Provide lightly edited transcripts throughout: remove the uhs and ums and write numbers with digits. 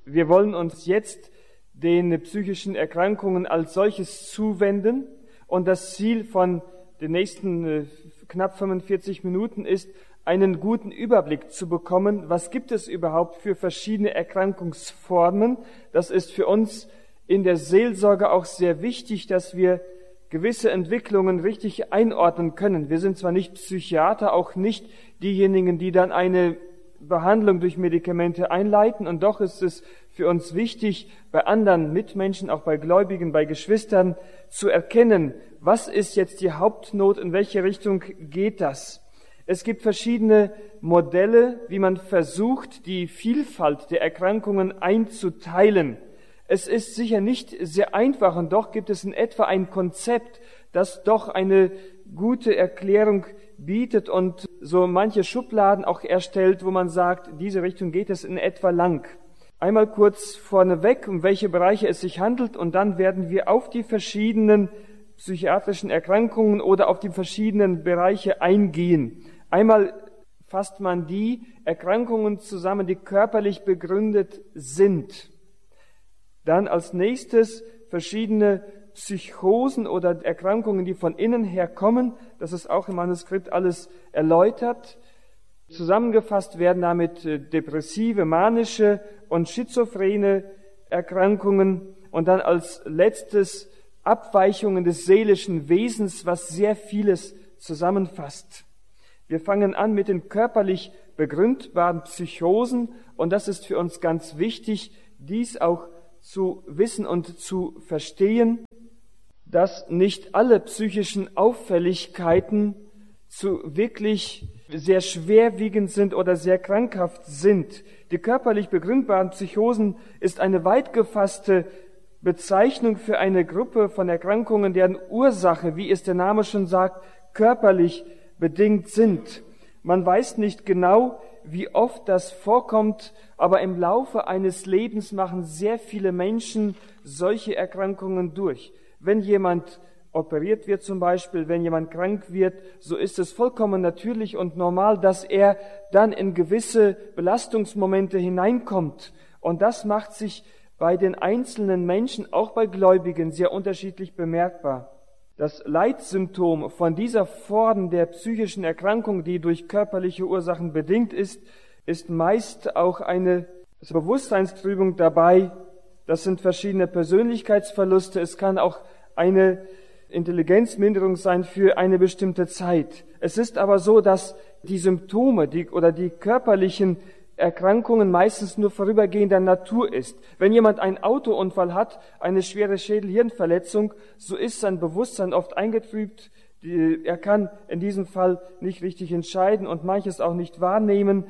Wir wollen uns jetzt den psychischen Erkrankungen als solches zuwenden und das Ziel von den nächsten knapp 45 Minuten ist, einen guten Überblick zu bekommen, was gibt es überhaupt für verschiedene Erkrankungsformen. Das ist für uns in der Seelsorge auch sehr wichtig, dass wir gewisse Entwicklungen richtig einordnen können. Wir sind zwar nicht Psychiater, auch nicht diejenigen, die dann eine Behandlung durch Medikamente einleiten, und doch ist es für uns wichtig, bei anderen Mitmenschen, auch bei Gläubigen, bei Geschwistern, zu erkennen, was ist jetzt die Hauptnot, in welche Richtung geht das. Es gibt verschiedene Modelle, wie man versucht, die Vielfalt der Erkrankungen einzuteilen. Es ist sicher nicht sehr einfach, und doch gibt es in etwa ein Konzept, das doch eine gute Erklärung bietet und so manche Schubladen auch erstellt, wo man sagt, diese Richtung geht es in etwa lang. Einmal kurz vorneweg, um welche Bereiche es sich handelt, und dann werden wir auf die verschiedenen psychiatrischen Erkrankungen oder auf die verschiedenen Bereiche eingehen. Einmal fasst man die Erkrankungen zusammen, die körperlich begründet sind. Dann als nächstes verschiedene Psychosen oder Erkrankungen, die von innen her kommen. Das ist auch im Manuskript alles erläutert. Zusammengefasst werden damit depressive, manische und schizophrene Erkrankungen. Und dann als letztes Abweichungen des seelischen Wesens, was sehr vieles zusammenfasst. Wir fangen an mit den körperlich begründbaren Psychosen, und das ist für uns ganz wichtig, dies auch zu wissen und zu verstehen, dass nicht alle psychischen Auffälligkeiten zu wirklich sehr schwerwiegend sind oder sehr krankhaft sind. Die körperlich begründbaren Psychosen ist eine weit gefasste Bezeichnung für eine Gruppe von Erkrankungen, deren Ursache, wie es der Name schon sagt, körperlich bedingt sind. Man weiß nicht genau, wie oft das vorkommt, aber im Laufe eines Lebens machen sehr viele Menschen solche Erkrankungen durch. Wenn jemand operiert wird zum Beispiel, wenn jemand krank wird, so ist es vollkommen natürlich und normal, dass er dann in gewisse Belastungsmomente hineinkommt. Und das macht sich bei den einzelnen Menschen, auch bei Gläubigen, sehr unterschiedlich bemerkbar. Das Leitsymptom von dieser Form der psychischen Erkrankung, die durch körperliche Ursachen bedingt ist meist auch eine Bewusstseinstrübung dabei. Das sind verschiedene Persönlichkeitsverluste. Es kann auch eine Intelligenzminderung sein für eine bestimmte Zeit. Es ist aber so, dass die Symptome oder die körperlichen Erkrankungen meistens nur vorübergehender Natur ist. Wenn jemand einen Autounfall hat, eine schwere Schädel-Hirnverletzung, so ist sein Bewusstsein oft eingetrübt. Er kann in diesem Fall nicht richtig entscheiden und manches auch nicht wahrnehmen.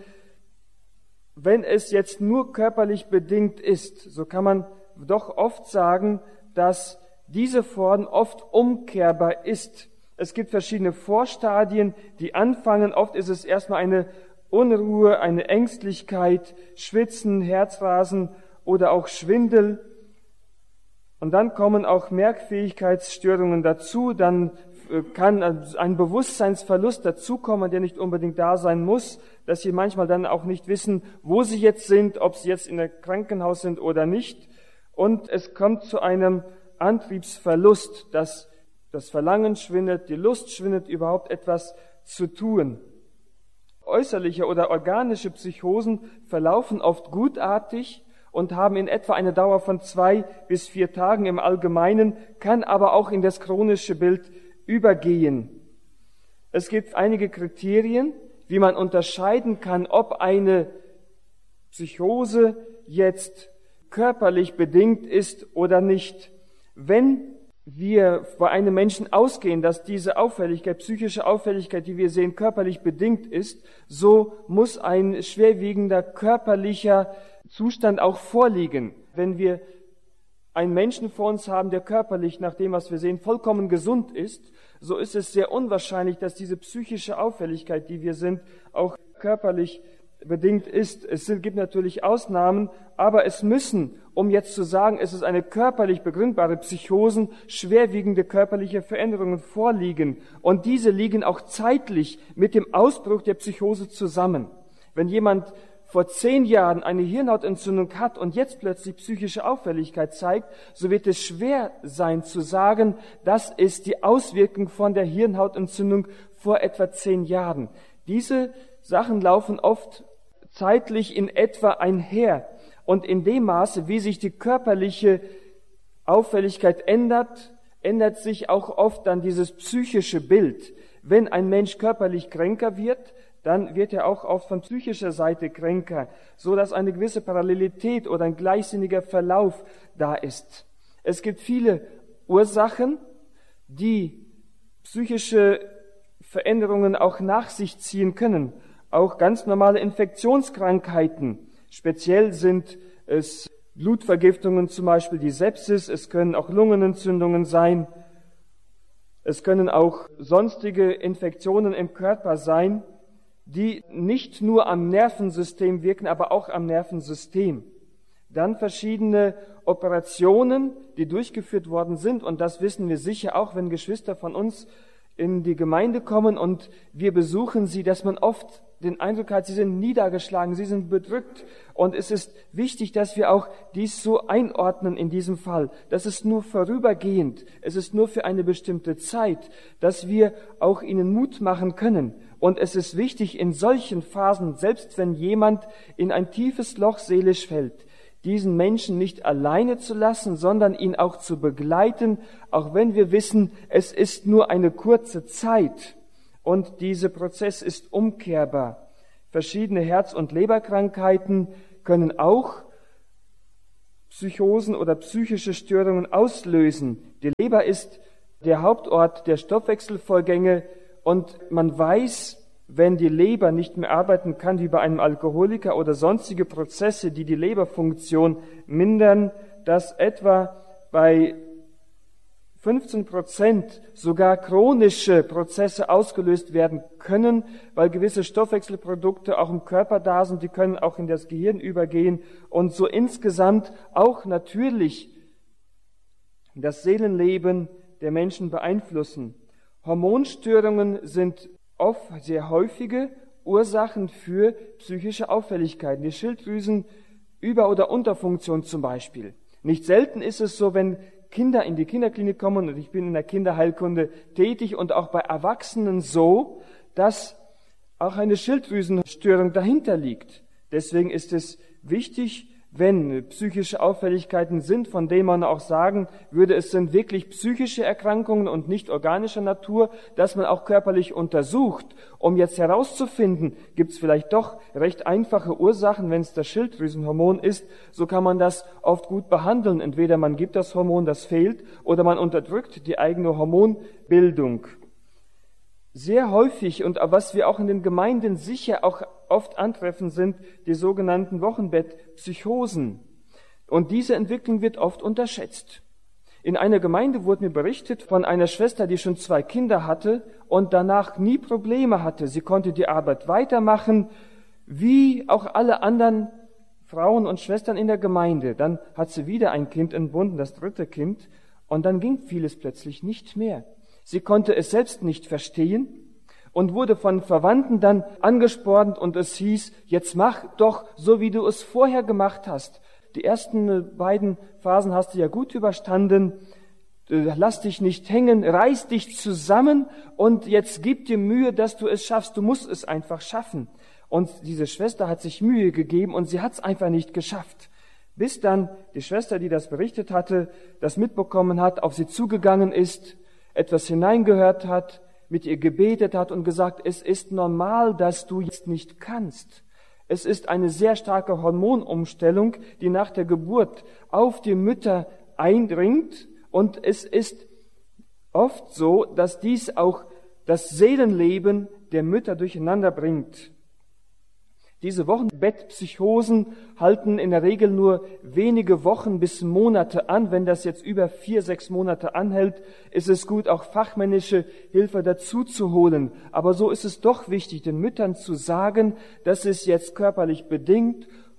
Wenn es jetzt nur körperlich bedingt ist, so kann man doch oft sagen, dass diese Form oft umkehrbar ist. Es gibt verschiedene Vorstadien, die anfangen. Oft ist es erstmal eine Unruhe, eine Ängstlichkeit, Schwitzen, Herzrasen oder auch Schwindel. Und dann kommen auch Merkfähigkeitsstörungen dazu. Dann kann ein Bewusstseinsverlust dazukommen, der nicht unbedingt da sein muss, dass sie manchmal dann auch nicht wissen, wo sie jetzt sind, ob sie jetzt in einem Krankenhaus sind oder nicht. Und es kommt zu einem Antriebsverlust, dass das Verlangen schwindet, die Lust schwindet, überhaupt etwas zu tun. Äußerliche oder organische Psychosen verlaufen oft gutartig und haben in etwa eine Dauer von 2 bis 4 Tagen im Allgemeinen, kann aber auch in das chronische Bild übergehen. Es gibt einige Kriterien, wie man unterscheiden kann, ob eine Psychose jetzt körperlich bedingt ist oder nicht. Wenn wir bei einem Menschen ausgehen, dass diese Auffälligkeit, psychische Auffälligkeit, die wir sehen, körperlich bedingt ist, so muss ein schwerwiegender körperlicher Zustand auch vorliegen. Wenn wir einen Menschen vor uns haben, der körperlich, nach dem, was wir sehen, vollkommen gesund ist, so ist es sehr unwahrscheinlich, dass diese psychische Auffälligkeit, die wir sind, auch körperlich bedingt ist. Es gibt natürlich Ausnahmen, aber es müssen, um jetzt zu sagen, es ist eine körperlich begründbare Psychosen, schwerwiegende körperliche Veränderungen vorliegen. Und diese liegen auch zeitlich mit dem Ausbruch der Psychose zusammen. Wenn jemand vor 10 Jahren eine Hirnhautentzündung hat und jetzt plötzlich psychische Auffälligkeit zeigt, so wird es schwer sein zu sagen, das ist die Auswirkung von der Hirnhautentzündung vor etwa 10 Jahren. Diese Sachen laufen oft zeitlich in etwa einher. Und in dem Maße, wie sich die körperliche Auffälligkeit ändert, ändert sich auch oft dann dieses psychische Bild. Wenn ein Mensch körperlich kränker wird, dann wird er auch oft von psychischer Seite kränker, so dass eine gewisse Parallelität oder ein gleichsinniger Verlauf da ist. Es gibt viele Ursachen, die psychische Veränderungen auch nach sich ziehen können. Auch ganz normale Infektionskrankheiten. Speziell sind es Blutvergiftungen, zum Beispiel die Sepsis. Es können auch Lungenentzündungen sein. Es können auch sonstige Infektionen im Körper sein, die nicht nur am Nervensystem wirken, aber auch am Nervensystem. Dann verschiedene Operationen, die durchgeführt worden sind. Und das wissen wir sicher auch, wenn Geschwister von uns in die Gemeinde kommen und wir besuchen sie, dass man oft den Eindruck hat, sie sind niedergeschlagen, sie sind bedrückt. Und es ist wichtig, dass wir auch dies so einordnen in diesem Fall. Das ist nur vorübergehend, es ist nur für eine bestimmte Zeit, dass wir auch ihnen Mut machen können. Und es ist wichtig in solchen Phasen, selbst wenn jemand in ein tiefes Loch seelisch fällt, diesen Menschen nicht alleine zu lassen, sondern ihn auch zu begleiten, auch wenn wir wissen, es ist nur eine kurze Zeit und dieser Prozess ist umkehrbar. Verschiedene Herz- und Leberkrankheiten können auch Psychosen oder psychische Störungen auslösen. Die Leber ist der Hauptort der Stoffwechselvorgänge und man weiß, wenn die Leber nicht mehr arbeiten kann wie bei einem Alkoholiker oder sonstige Prozesse, die die Leberfunktion mindern, dass etwa bei 15% sogar chronische Prozesse ausgelöst werden können, weil gewisse Stoffwechselprodukte auch im Körper da sind, die können auch in das Gehirn übergehen und so insgesamt auch natürlich das Seelenleben der Menschen beeinflussen. Hormonstörungen sind oft sehr häufige Ursachen für psychische Auffälligkeiten. Die Schilddrüsenüber- oder Unterfunktion zum Beispiel. Nicht selten ist es so, wenn Kinder in die Kinderklinik kommen, und ich bin in der Kinderheilkunde tätig und auch bei Erwachsenen so, dass auch eine Schilddrüsenstörung dahinter liegt. Deswegen ist es wichtig, wenn psychische Auffälligkeiten sind, von denen man auch sagen würde, es sind wirklich psychische Erkrankungen und nicht organischer Natur, dass man auch körperlich untersucht, um jetzt herauszufinden, gibt es vielleicht doch recht einfache Ursachen, wenn es das Schilddrüsenhormon ist, so kann man das oft gut behandeln. Entweder man gibt das Hormon, das fehlt, oder man unterdrückt die eigene Hormonbildung. Sehr häufig und was wir auch in den Gemeinden sicher auch oft antreffen, sind die sogenannten Wochenbettpsychosen. Und diese Entwicklung wird oft unterschätzt. In einer Gemeinde wurde mir berichtet von einer Schwester, die schon 2 Kinder hatte und danach nie Probleme hatte. Sie konnte die Arbeit weitermachen, wie auch alle anderen Frauen und Schwestern in der Gemeinde. Dann hat sie wieder ein Kind entbunden, das 3. Kind, und dann ging vieles plötzlich nicht mehr. Sie konnte es selbst nicht verstehen und wurde von Verwandten dann angespornt und es hieß, jetzt mach doch so, wie du es vorher gemacht hast. Die ersten beiden Phasen hast du ja gut überstanden. Lass dich nicht hängen, reiß dich zusammen und jetzt gib dir Mühe, dass du es schaffst. Du musst es einfach schaffen. Und diese Schwester hat sich Mühe gegeben und sie hat es einfach nicht geschafft. Bis dann die Schwester, die das berichtet hatte, das mitbekommen hat, auf sie zugegangen ist, etwas hineingehört hat, mit ihr gebetet hat und gesagt, es ist normal, dass du jetzt nicht kannst. Es ist eine sehr starke Hormonumstellung, die nach der Geburt auf die Mütter eindringt und es ist oft so, dass dies auch das Seelenleben der Mütter durcheinander bringt. Diese Wochenbettpsychosen halten in der Regel nur wenige Wochen bis Monate an. Wenn das jetzt über 4-6 Monate anhält, ist es gut, auch fachmännische Hilfe dazu zu holen. Aber so ist es doch wichtig, den Müttern zu sagen, das ist jetzt körperlich bedingt,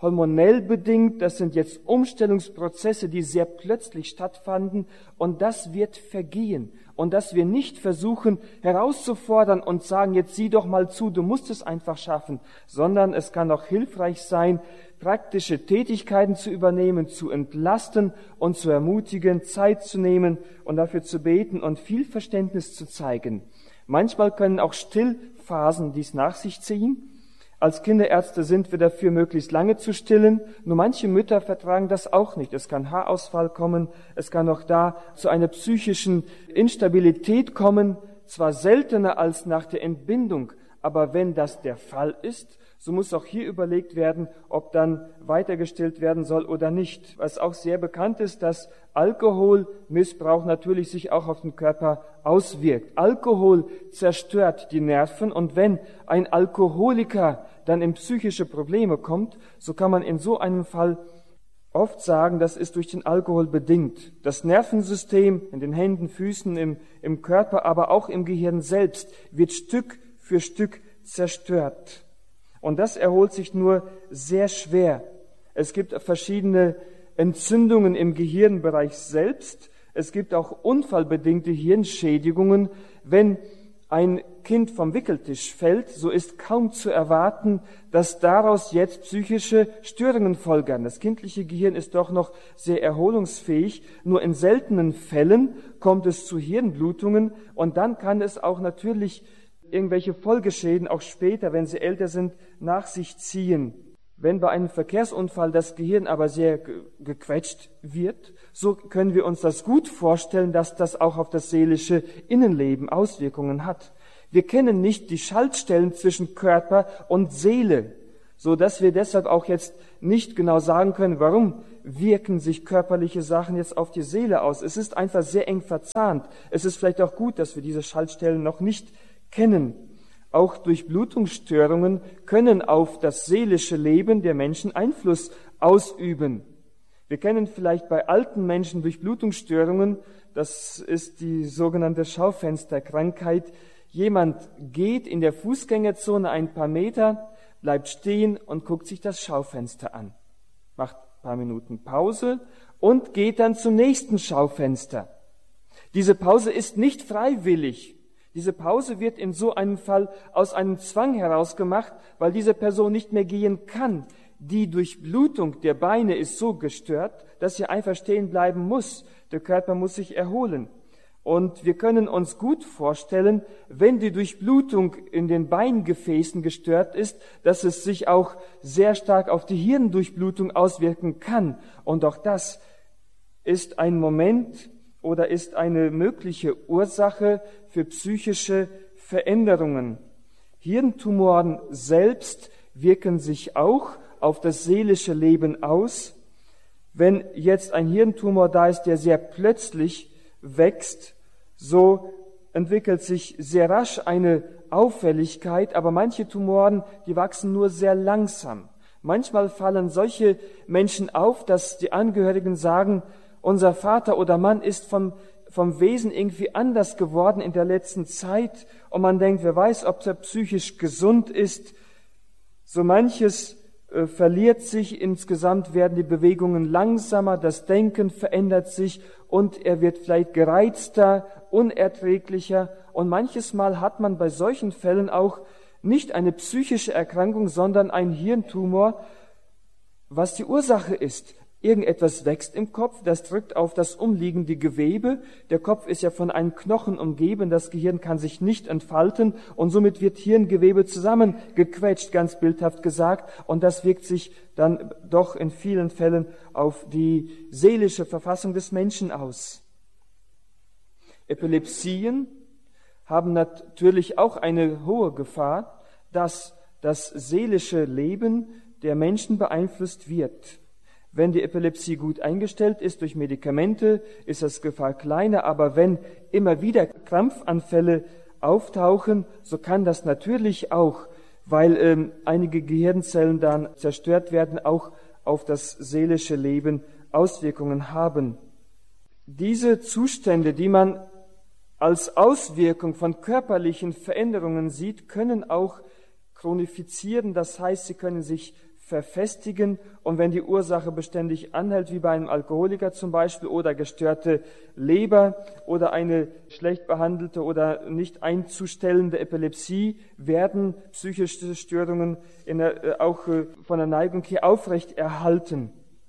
hormonell bedingt, das sind jetzt Umstellungsprozesse, die sehr plötzlich stattfanden, und das wird vergehen. Und dass wir nicht versuchen herauszufordern und sagen, jetzt sieh doch mal zu, du musst es einfach schaffen, sondern es kann auch hilfreich sein, praktische Tätigkeiten zu übernehmen, zu entlasten und zu ermutigen, Zeit zu nehmen und dafür zu beten und viel Verständnis zu zeigen. Manchmal können auch Stillphasen dies nach sich ziehen. Als Kinderärzte sind wir dafür, möglichst lange zu stillen. Nur manche Mütter vertragen das auch nicht. Es kann Haarausfall kommen. Es kann auch da zu einer psychischen Instabilität kommen. Zwar seltener als nach der Entbindung, aber wenn das der Fall ist, so muss auch hier überlegt werden, ob dann weiter gestillt werden soll oder nicht. Was auch sehr bekannt ist, dass Alkoholmissbrauch natürlich sich auch auf den Körper auswirkt. Alkohol zerstört die Nerven, und wenn ein Alkoholiker dann in psychische Probleme kommt, so kann man in so einem Fall oft sagen, das ist durch den Alkohol bedingt. Das Nervensystem in den Händen, Füßen, im Körper, aber auch im Gehirn selbst wird Stück für Stück zerstört. Und das erholt sich nur sehr schwer. Es gibt verschiedene Entzündungen im Gehirnbereich selbst. Es gibt auch unfallbedingte Hirnschädigungen. Wenn ein Kind vom Wickeltisch fällt, so ist kaum zu erwarten, dass daraus jetzt psychische Störungen folgern. Das kindliche Gehirn ist doch noch sehr erholungsfähig. Nur in seltenen Fällen kommt es zu Hirnblutungen, und dann kann es auch natürlich irgendwelche Folgeschäden auch später, wenn sie älter sind, nach sich ziehen. Wenn bei einem Verkehrsunfall das Gehirn aber sehr gequetscht wird, so können wir uns das gut vorstellen, dass das auch auf das seelische Innenleben Auswirkungen hat. Wir kennen nicht die Schaltstellen zwischen Körper und Seele, so dass wir deshalb auch jetzt nicht genau sagen können, warum wirken sich körperliche Sachen jetzt auf die Seele aus. Es ist einfach sehr eng verzahnt. Es ist vielleicht auch gut, dass wir diese Schaltstellen noch nicht kennen. Auch Durchblutungsstörungen können auf das seelische Leben der Menschen Einfluss ausüben. Wir kennen vielleicht bei alten Menschen Durchblutungsstörungen, das ist die sogenannte Schaufensterkrankheit. Jemand geht in der Fußgängerzone ein paar Meter, bleibt stehen und guckt sich das Schaufenster an, macht ein paar Minuten Pause und geht dann zum nächsten Schaufenster. Diese Pause ist nicht freiwillig. Diese Pause wird in so einem Fall aus einem Zwang heraus gemacht, weil diese Person nicht mehr gehen kann. Die Durchblutung der Beine ist so gestört, dass sie einfach stehen bleiben muss. Der Körper muss sich erholen. Und wir können uns gut vorstellen, wenn die Durchblutung in den Beingefäßen gestört ist, dass es sich auch sehr stark auf die Hirndurchblutung auswirken kann. Und auch das ist ein Moment oder ist eine mögliche Ursache für psychische Veränderungen. Hirntumoren selbst wirken sich auch auf das seelische Leben aus. Wenn jetzt ein Hirntumor da ist, der sehr plötzlich wächst, so entwickelt sich sehr rasch eine Auffälligkeit, aber manche Tumoren, die wachsen nur sehr langsam. Manchmal fallen solche Menschen auf, dass die Angehörigen sagen, unser Vater oder Mann ist vom Wesen irgendwie anders geworden in der letzten Zeit, und man denkt, wer weiß, ob er psychisch gesund ist. So manches verliert sich, insgesamt werden die Bewegungen langsamer, das Denken verändert sich und er wird vielleicht gereizter, unerträglicher, und manches Mal hat man bei solchen Fällen auch nicht eine psychische Erkrankung, sondern einen Hirntumor, was die Ursache ist. Irgendetwas wächst im Kopf, das drückt auf das umliegende Gewebe. Der Kopf ist ja von einem Knochen umgeben, das Gehirn kann sich nicht entfalten und somit wird Hirngewebe zusammengequetscht, ganz bildhaft gesagt. Und das wirkt sich dann doch in vielen Fällen auf die seelische Verfassung des Menschen aus. Epilepsien haben natürlich auch eine hohe Gefahr, dass das seelische Leben der Menschen beeinflusst wird. Wenn die Epilepsie gut eingestellt ist durch Medikamente, ist das Gefahr kleiner, aber wenn immer wieder Krampfanfälle auftauchen, so kann das natürlich auch, weil einige Gehirnzellen dann zerstört werden, auch auf das seelische Leben Auswirkungen haben. Diese Zustände, die man als Auswirkung von körperlichen Veränderungen sieht, können auch chronifizieren, das heißt, sie können sich verfestigen, und wenn die Ursache beständig anhält, wie bei einem Alkoholiker zum Beispiel, oder gestörte Leber oder eine schlecht behandelte oder nicht einzustellende Epilepsie, werden psychische Störungen auch von der Neigung her aufrecht erhalten.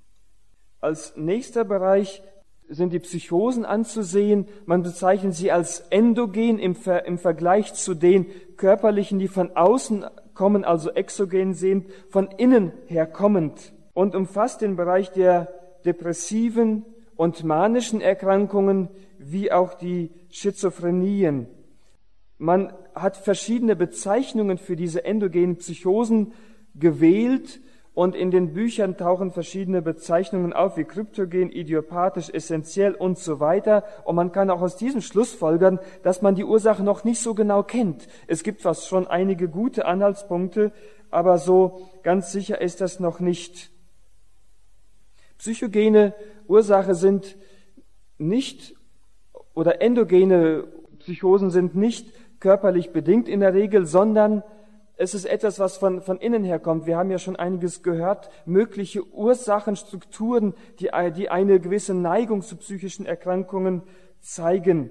Als nächster Bereich sind die Psychosen anzusehen. Man bezeichnet sie als endogen im Vergleich zu den körperlichen, die von außen kommen, also exogen sind, von innen her kommend, und umfasst den Bereich der depressiven und manischen Erkrankungen wie auch die Schizophrenien. Man hat verschiedene Bezeichnungen für diese endogenen Psychosen gewählt, und in den Büchern tauchen verschiedene Bezeichnungen auf, wie kryptogen, idiopathisch, essentiell und so weiter. Und man kann auch aus diesem schlussfolgern, dass man die Ursache noch nicht so genau kennt. Es gibt fast schon einige gute Anhaltspunkte, aber so ganz sicher ist das noch nicht. Psychogene Ursache sind nicht, oder endogene Psychosen sind nicht körperlich bedingt in der Regel, sondern es ist etwas, was von innen her kommt. Wir haben ja schon einiges gehört. Mögliche Ursachen, Strukturen, die eine gewisse Neigung zu psychischen Erkrankungen zeigen.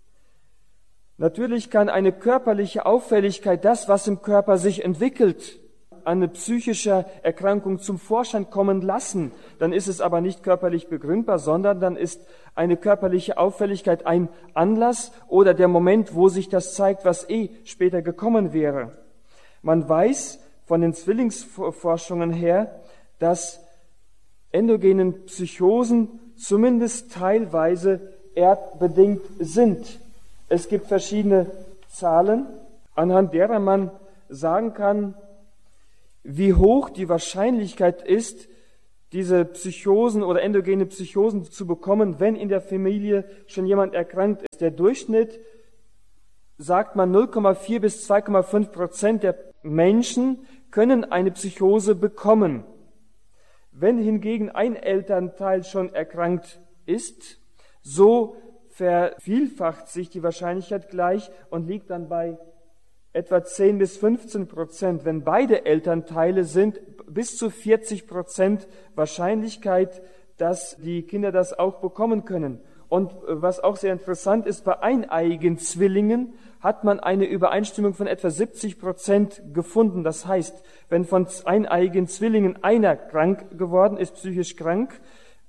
Natürlich kann eine körperliche Auffälligkeit, das, was im Körper sich entwickelt, eine psychische Erkrankung zum Vorschein kommen lassen. Dann ist es aber nicht körperlich begründbar, sondern dann ist eine körperliche Auffälligkeit ein Anlass oder der Moment, wo sich das zeigt, was später gekommen wäre. Man weiß von den Zwillingsforschungen her, dass endogenen Psychosen zumindest teilweise erbedingt sind. Es gibt verschiedene Zahlen, anhand derer man sagen kann, wie hoch die Wahrscheinlichkeit ist, diese Psychosen oder endogene Psychosen zu bekommen, wenn in der Familie schon jemand erkrankt ist. Der Durchschnitt, sagt man, 0,4 bis 2,5% der Menschen können eine Psychose bekommen. Wenn hingegen ein Elternteil schon erkrankt ist, so vervielfacht sich die Wahrscheinlichkeit gleich und liegt dann bei etwa 10 bis 15%. Wenn beide Elternteile sind, bis zu 40% Wahrscheinlichkeit, dass die Kinder das auch bekommen können. Und was auch sehr interessant ist, bei eineiigen Zwillingen hat man eine Übereinstimmung von etwa 70% gefunden. Das heißt, wenn von eineiigen Zwillingen einer krank geworden ist, psychisch krank,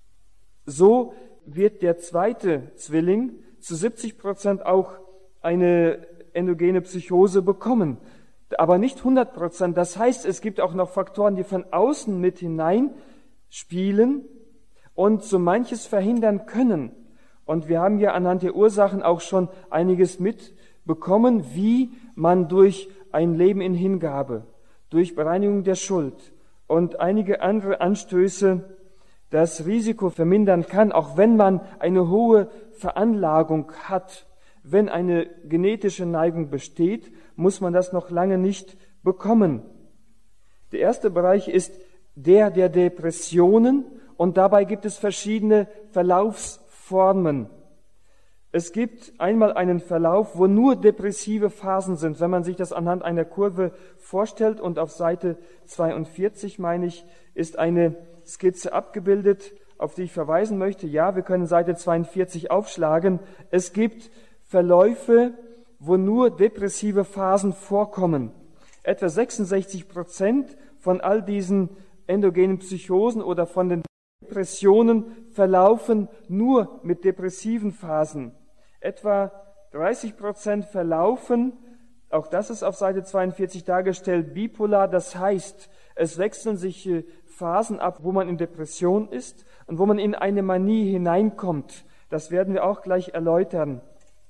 so wird der zweite Zwilling zu 70% auch eine endogene Psychose bekommen. Aber nicht 100%. Das heißt, es gibt auch noch Faktoren, die von außen mit hineinspielen und so manches verhindern können. Und wir haben ja anhand der Ursachen auch schon einiges mitbekommen, wie man durch ein Leben in Hingabe, durch Bereinigung der Schuld und einige andere Anstöße das Risiko vermindern kann, auch wenn man eine hohe Veranlagung hat. Wenn eine genetische Neigung besteht, muss man das noch lange nicht bekommen. Der erste Bereich ist der Depressionen, und dabei gibt es verschiedene Verlaufsformen. Es gibt einmal einen Verlauf, wo nur depressive Phasen sind. Wenn man sich das anhand einer Kurve vorstellt, und auf Seite 42, meine ich, ist eine Skizze abgebildet, auf die ich verweisen möchte. Ja, wir können Seite 42 aufschlagen. Es gibt Verläufe, wo nur depressive Phasen vorkommen. Etwa 66% von all diesen endogenen Psychosen oder von den Depressionen verlaufen nur mit depressiven Phasen. Etwa 30% verlaufen, auch das ist auf Seite 42 dargestellt, bipolar. Das heißt, es wechseln sich Phasen ab, wo man in Depression ist und wo man in eine Manie hineinkommt. Das werden wir auch gleich erläutern.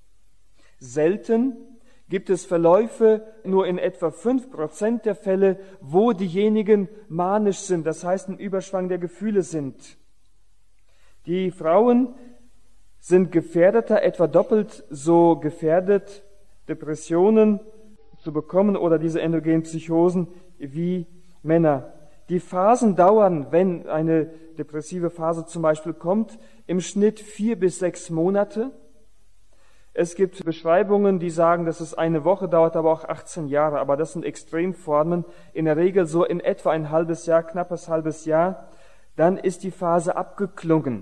Selten gibt es Verläufe, nur in etwa 5% der Fälle, wo diejenigen manisch sind, das heißt im Überschwang der Gefühle sind. Die Frauen sind gefährdeter, etwa doppelt so gefährdet, Depressionen zu bekommen oder diese endogenen Psychosen wie Männer. Die Phasen dauern, wenn eine depressive Phase zum Beispiel kommt, im Schnitt 4 bis 6 Monate. Es gibt Beschreibungen, die sagen, dass es eine Woche dauert, aber auch 18 Jahre. Aber das sind Extremformen. In der Regel so in etwa ein halbes Jahr, knappes halbes Jahr. Dann ist die Phase abgeklungen.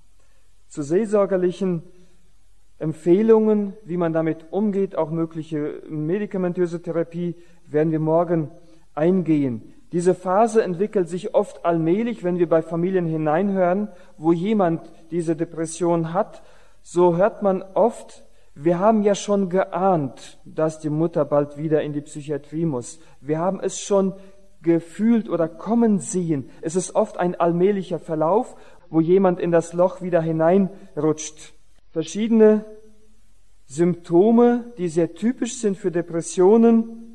Zu seelsorgerlichen Empfehlungen, wie man damit umgeht, auch mögliche medikamentöse Therapie, werden wir morgen eingehen. Diese Phase entwickelt sich oft allmählich, wenn wir bei Familien hineinhören, wo jemand diese Depression hat. So hört man oft, wir haben ja schon geahnt, dass die Mutter bald wieder in die Psychiatrie muss. Wir haben es schon gefühlt oder kommen sehen. Es ist oft ein allmählicher Verlauf, wo jemand in das Loch wieder hineinrutscht. Verschiedene Symptome, die sehr typisch sind für Depressionen,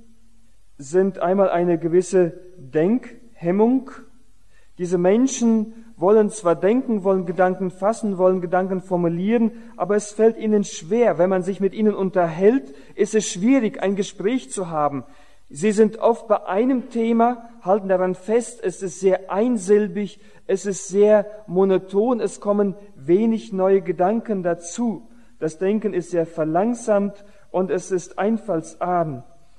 sind einmal eine gewisse Denkhemmung. Diese Menschen wollen zwar denken, wollen Gedanken fassen, wollen Gedanken formulieren, aber es fällt ihnen schwer. Wenn man sich mit ihnen unterhält, ist es schwierig, ein Gespräch zu haben. Sie sind oft bei einem Thema, halten daran fest, es ist sehr einsilbig, es ist sehr monoton, es kommen wenig neue Gedanken dazu. Das Denken ist sehr verlangsamt und es ist einfallsarm.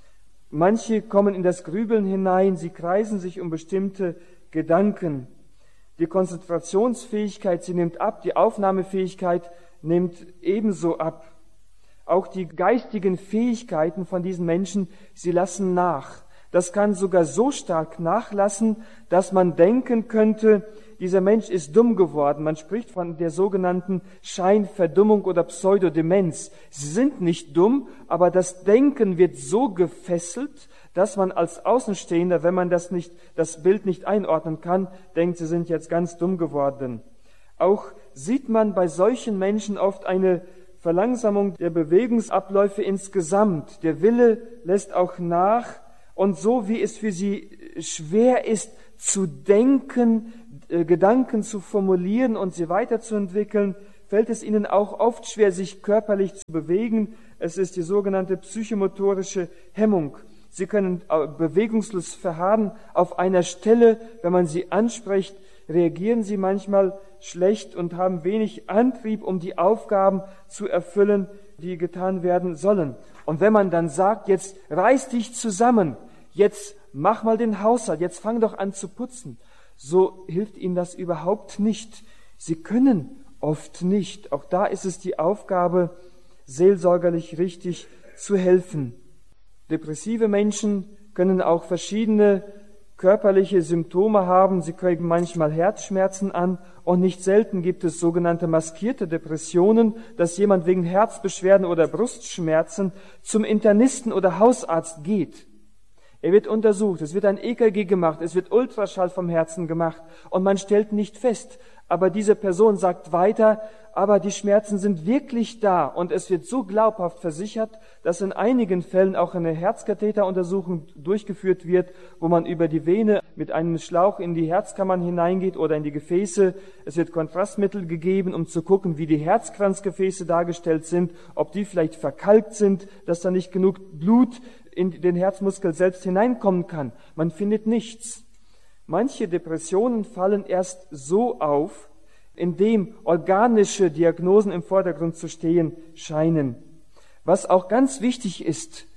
Manche kommen in das Grübeln hinein, sie kreisen sich um bestimmte Gedanken. Die Konzentrationsfähigkeit, sie nimmt ab, die Aufnahmefähigkeit nimmt ebenso ab. Auch die geistigen Fähigkeiten von diesen Menschen, sie lassen nach. Das kann sogar so stark nachlassen, dass man denken könnte, dieser Mensch ist dumm geworden. Man spricht von der sogenannten Scheinverdummung oder Pseudodemenz. Sie sind nicht dumm, aber das Denken wird so gefesselt, dass man als Außenstehender, wenn man das Bild nicht einordnen kann, denkt, sie sind jetzt ganz dumm geworden. Auch sieht man bei solchen Menschen oft eine Verlangsamung der Bewegungsabläufe insgesamt. Der Wille lässt auch nach. Und so wie es für sie schwer ist, zu denken, Gedanken zu formulieren und sie weiterzuentwickeln, fällt es ihnen auch oft schwer, sich körperlich zu bewegen. Es ist die sogenannte psychomotorische Hemmung. Sie können bewegungslos verharren auf einer Stelle. Wenn man sie anspricht, reagieren sie manchmal schlecht und haben wenig Antrieb, um die Aufgaben zu erfüllen, die getan werden sollen. Und wenn man dann sagt, jetzt reiß dich zusammen, jetzt mach mal den Haushalt, jetzt fang doch an zu putzen, so hilft ihnen das überhaupt nicht. Sie können oft nicht. Auch da ist es die Aufgabe, seelsorgerlich richtig zu helfen. Depressive Menschen können auch verschiedene körperliche Symptome haben. Sie kriegen manchmal Herzschmerzen an und nicht selten gibt es sogenannte maskierte Depressionen, dass jemand wegen Herzbeschwerden oder Brustschmerzen zum Internisten oder Hausarzt geht. Er wird untersucht, es wird ein EKG gemacht, es wird Ultraschall vom Herzen gemacht und man stellt nicht fest. Aber diese Person sagt weiter, aber die Schmerzen sind wirklich da und es wird so glaubhaft versichert, dass in einigen Fällen auch eine Herzkatheteruntersuchung durchgeführt wird, wo man über die Vene mit einem Schlauch in die Herzkammern hineingeht oder in die Gefäße. Es wird Kontrastmittel gegeben, um zu gucken, wie die Herzkranzgefäße dargestellt sind, ob die vielleicht verkalkt sind, dass da nicht genug Blut in den Herzmuskel selbst hineinkommen kann. Man findet nichts. Manche Depressionen fallen erst so auf, indem organische Diagnosen im Vordergrund zu stehen scheinen. Was auch ganz wichtig ist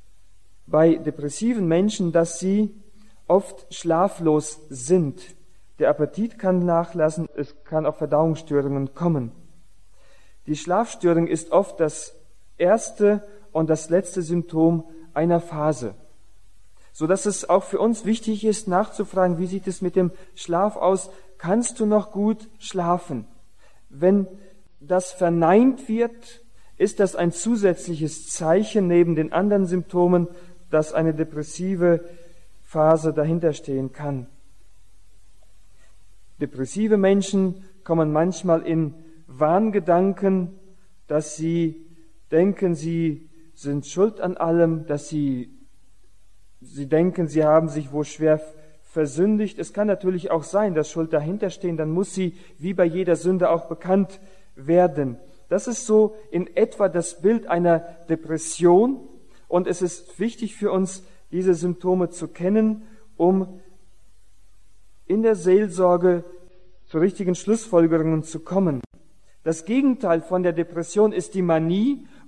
bei depressiven Menschen, dass sie oft schlaflos sind. Der Appetit kann nachlassen, es kann auch Verdauungsstörungen kommen. Die Schlafstörung ist oft das erste und das letzte Symptom einer Phase, so dass es auch für uns wichtig ist, nachzufragen, wie sieht es mit dem Schlaf aus? Kannst du noch gut schlafen? Wenn das verneint wird, ist das ein zusätzliches Zeichen neben den anderen Symptomen, dass eine depressive Phase dahinter stehen kann. Depressive Menschen kommen manchmal in Wahngedanken, dass sie denken, sie sind schuld an allem, dass sie denken, sie haben sich wohl schwer versündigt. Es kann natürlich auch sein, dass Schuld dahinter stehen, dann muss sie wie bei jeder Sünde auch bekannt werden. Das ist so in etwa das Bild einer Depression und es ist wichtig für uns, diese Symptome zu kennen, um in der Seelsorge zu richtigen Schlussfolgerungen zu kommen. Das Gegenteil von der Depression ist die Manie,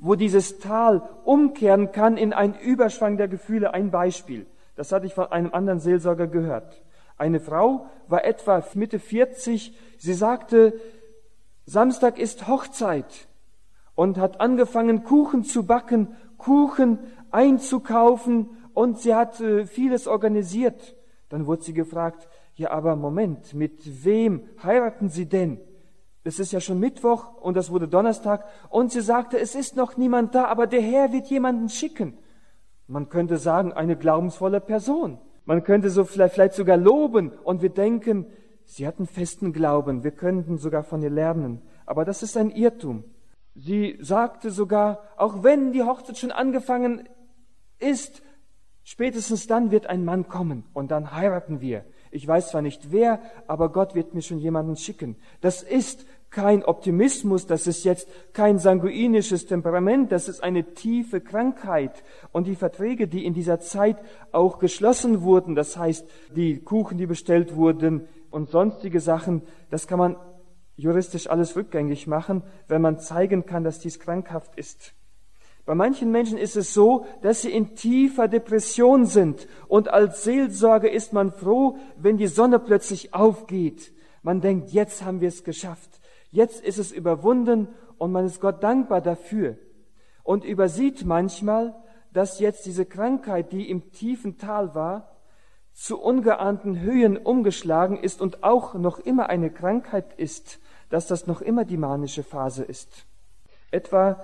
wo dieses Tal umkehren kann in einen Überschwang der Gefühle. Ein Beispiel, das hatte ich von einem anderen Seelsorger gehört. Eine Frau war etwa Mitte 40, sie sagte, Samstag ist Hochzeit und hat angefangen, Kuchen zu backen, Kuchen einzukaufen und sie hat vieles organisiert. Dann wurde sie gefragt, ja, aber Moment, mit wem heiraten Sie denn? Es ist ja schon Mittwoch und das wurde Donnerstag. Und sie sagte, es ist noch niemand da, aber der Herr wird jemanden schicken. Man könnte sagen, eine glaubensvolle Person. Man könnte so vielleicht sogar loben und wir denken, sie hatten festen Glauben, wir könnten sogar von ihr lernen. Aber das ist ein Irrtum. Sie sagte sogar, auch wenn die Hochzeit schon angefangen ist, spätestens dann wird ein Mann kommen und dann heiraten wir. Ich weiß zwar nicht wer, aber Gott wird mir schon jemanden schicken. Das ist kein Optimismus, das ist jetzt kein sanguinisches Temperament, das ist eine tiefe Krankheit. Und die Verträge, die in dieser Zeit auch geschlossen wurden, das heißt, die Kuchen, die bestellt wurden und sonstige Sachen, das kann man juristisch alles rückgängig machen, wenn man zeigen kann, dass dies krankhaft ist. Bei manchen Menschen ist es so, dass sie in tiefer Depression sind und als Seelsorger ist man froh, wenn die Sonne plötzlich aufgeht. Man denkt, jetzt haben wir es geschafft, jetzt ist es überwunden und man ist Gott dankbar dafür und übersieht manchmal, dass jetzt diese Krankheit, die im tiefen Tal war, zu ungeahnten Höhen umgeschlagen ist und auch noch immer eine Krankheit ist, dass das noch immer die manische Phase ist. Etwa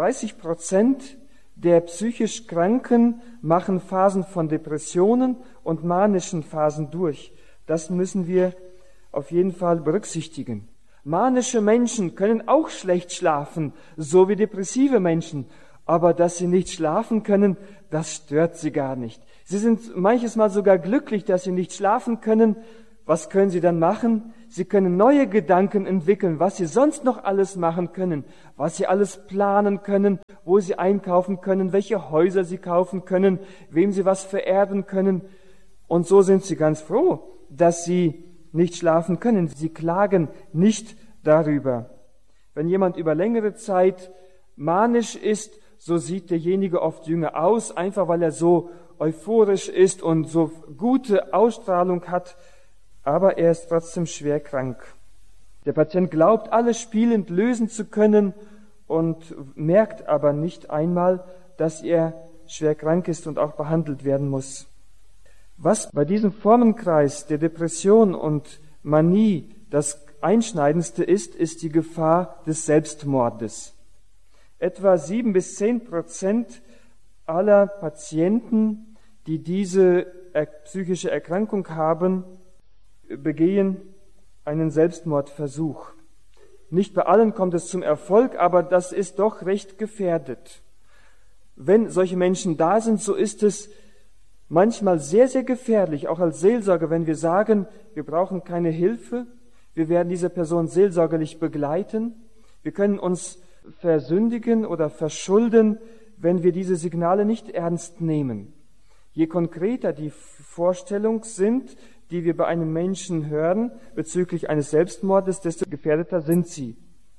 30% der psychisch Kranken machen Phasen von Depressionen und manischen Phasen durch. Das müssen wir auf jeden Fall berücksichtigen. Manische Menschen können auch schlecht schlafen, so wie depressive Menschen. Aber dass sie nicht schlafen können, das stört sie gar nicht. Sie sind manches Mal sogar glücklich, dass sie nicht schlafen können. Was können sie dann machen? Sie können neue Gedanken entwickeln, was sie sonst noch alles machen können, was sie alles planen können, wo sie einkaufen können, welche Häuser sie kaufen können, wem sie was vererben können. Und so sind sie ganz froh, dass sie nicht schlafen können. Sie klagen nicht darüber. Wenn jemand über längere Zeit manisch ist, so sieht derjenige oft jünger aus, einfach weil er so euphorisch ist und so gute Ausstrahlung hat, aber er ist trotzdem schwer krank. Der Patient glaubt, alles spielend lösen zu können und merkt aber nicht einmal, dass er schwer krank ist und auch behandelt werden muss. Was bei diesem Formenkreis der Depression und Manie das Einschneidendste ist, ist die Gefahr des Selbstmordes. Etwa 7-10% aller Patienten, die diese psychische Erkrankung haben, begehen einen Selbstmordversuch. Nicht bei allen kommt es zum Erfolg, aber das ist doch recht gefährdet. Wenn solche Menschen da sind, so ist es manchmal sehr, sehr gefährlich, auch als Seelsorger, wenn wir sagen, wir brauchen keine Hilfe, wir werden diese Person seelsorgerlich begleiten, wir können uns versündigen oder verschulden, wenn wir diese Signale nicht ernst nehmen. Je konkreter die Vorstellungen sind, die wir bei einem Menschen hören bezüglich eines Selbstmordes, desto gefährdeter sind sie.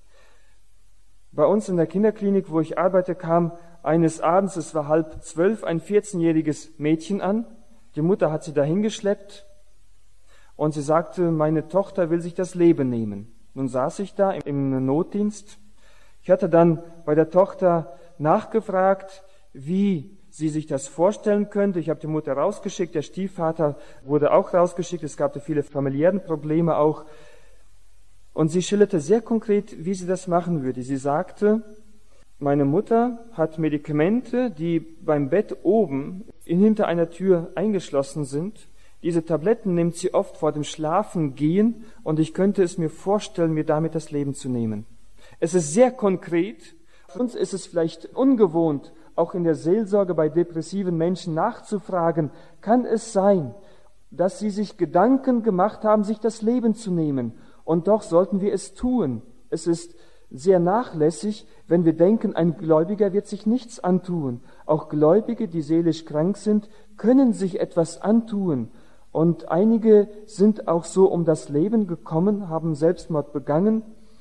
Bei uns in der Kinderklinik, wo ich arbeite, kam eines Abends, es war 11:30, ein 14-jähriges Mädchen an. Die Mutter hat sie dahin geschleppt und sie sagte, meine Tochter will sich das Leben nehmen. Nun saß ich da im Notdienst. Ich hatte dann bei der Tochter nachgefragt, wie sie sich das vorstellen könnte. Ich habe die Mutter rausgeschickt, der Stiefvater wurde auch rausgeschickt, es gab viele familiären Probleme auch. Und sie schilderte sehr konkret, wie sie das machen würde. Sie sagte, meine Mutter hat Medikamente, die beim Bett oben hinter einer Tür eingeschlossen sind. Diese Tabletten nimmt sie oft vor dem Schlafengehen und ich könnte es mir vorstellen, mir damit das Leben zu nehmen. Es ist sehr konkret. Für uns ist es vielleicht ungewohnt, auch in der Seelsorge bei depressiven Menschen nachzufragen, kann es sein, dass sie sich Gedanken gemacht haben, sich das Leben zu nehmen? Und doch sollten wir es tun. Es ist sehr nachlässig, wenn wir denken, ein Gläubiger wird sich nichts antun. Auch Gläubige, die seelisch krank sind, können sich etwas antun. Und einige sind auch so um das Leben gekommen, haben Selbstmord begangen.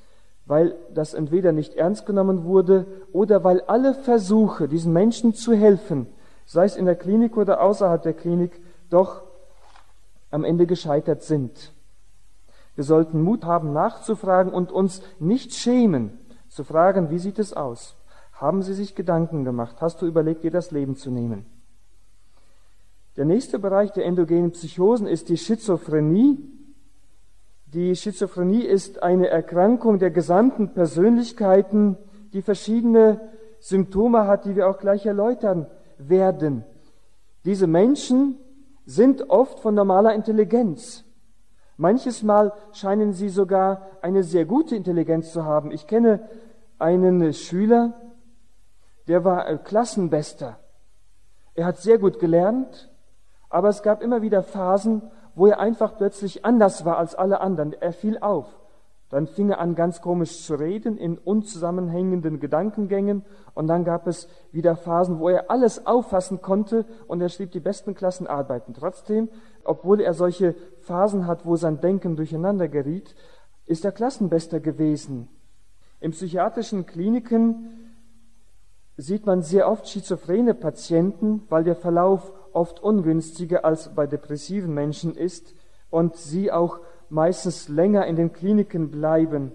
weil das entweder nicht ernst genommen wurde oder weil alle Versuche, diesen Menschen zu helfen, sei es in der Klinik oder außerhalb der Klinik, doch am Ende gescheitert sind. Wir sollten Mut haben, nachzufragen und uns nicht schämen, zu fragen, wie sieht es aus? Haben Sie sich Gedanken gemacht? Hast du überlegt, dir das Leben zu nehmen? Der nächste Bereich der endogenen Psychosen ist die Schizophrenie. Die Schizophrenie ist eine Erkrankung der gesamten Persönlichkeiten, die verschiedene Symptome hat, die wir auch gleich erläutern werden. Diese Menschen sind oft von normaler Intelligenz. Manches Mal scheinen sie sogar eine sehr gute Intelligenz zu haben. Ich kenne einen Schüler, der war Klassenbester. Er hat sehr gut gelernt, aber es gab immer wieder Phasen, wo er einfach plötzlich anders war als alle anderen. Er fiel auf. Dann fing er an, ganz komisch zu reden, in unzusammenhängenden Gedankengängen. Und dann gab es wieder Phasen, wo er alles auffassen konnte und er schrieb die besten Klassenarbeiten. Trotzdem, obwohl er solche Phasen hat, wo sein Denken durcheinander geriet, ist er Klassenbester gewesen. In psychiatrischen Kliniken sieht man sehr oft schizophrene Patienten, weil der Verlauf oft ungünstiger als bei depressiven Menschen ist und sie auch meistens länger in den Kliniken bleiben.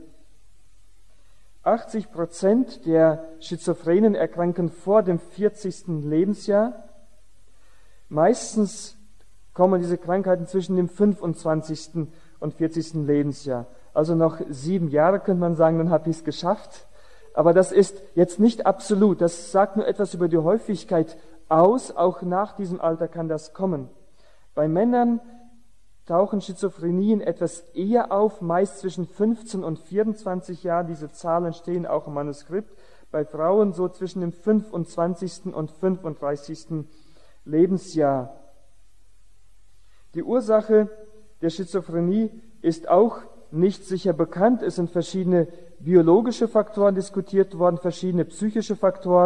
80% der Schizophrenen erkranken vor dem 40. Lebensjahr. Meistens kommen diese Krankheiten zwischen dem 25. und 40. Lebensjahr. Also noch 7 Jahre könnte man sagen, dann habe ich es geschafft. Aber das ist jetzt nicht absolut. Das sagt nur etwas über die Häufigkeit aus. Auch nach diesem Alter kann das kommen. Bei Männern tauchen Schizophrenien etwas eher auf, meist zwischen 15 und 24 Jahren. Diese Zahlen stehen auch im Manuskript. Bei Frauen so zwischen dem 25. und 35. Lebensjahr. Die Ursache der Schizophrenie ist auch nicht sicher bekannt. Es sind verschiedene biologische Faktoren diskutiert worden, verschiedene psychische Faktoren.